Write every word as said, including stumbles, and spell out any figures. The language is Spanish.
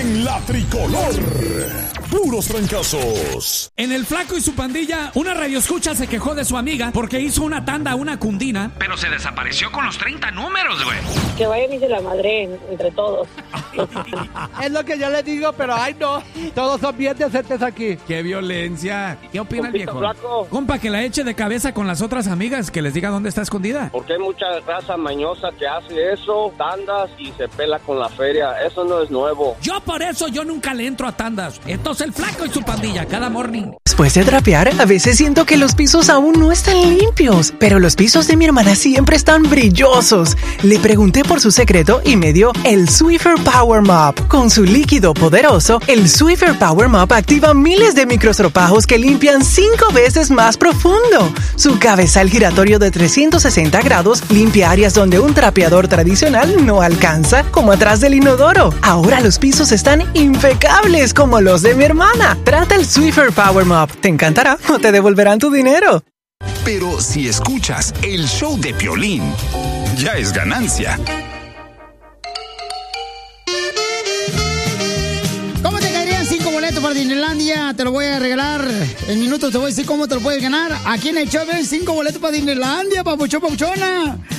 en La Tricolor. Puros trancazos. En El Flaco y su pandilla, una radioescucha se quejó de su amiga porque hizo una tanda a una cundina, pero se desapareció con los treinta números, güey. Que vayan y se la madreen entre todos. Es lo que yo le digo, pero ay no, todos son bien decentes aquí. ¡Qué violencia! ¿Qué opina el viejo? Flaco. Compa, que la eche de cabeza con las otras amigas, que les diga dónde está escondida. Porque hay mucha raza mañosa que hace eso, tandas y se pela con la feria. Eso no es nuevo. Yo por eso yo nunca le entro a tandas. Entonces El Flaco y su pandilla, cada morning. Después de trapear, a veces siento que los pisos aún no están limpios, pero los pisos de mi hermana siempre están brillosos. Le pregunté por su secreto y me dio el Swiffer Power Mop. Con su líquido poderoso, el Swiffer Power Mop activa miles de microstropajos que limpian cinco veces más profundo. Su cabezal giratorio de trescientos sesenta grados limpia áreas donde un trapeador tradicional no alcanza, como atrás del inodoro. Ahora los pisos están impecables como los de mi hermana. Trata el Swiffer Power Mop. Te encantará o te devolverán tu dinero. Pero si escuchas el show de Piolín, ya es ganancia. ¿Cómo te caerían cinco boletos para Disneylandia? Te lo voy a regalar. En minutos te voy a decir cómo te lo puedes ganar. Aquí en el show ven cinco boletos para Disneylandia, papuchón, papuchona.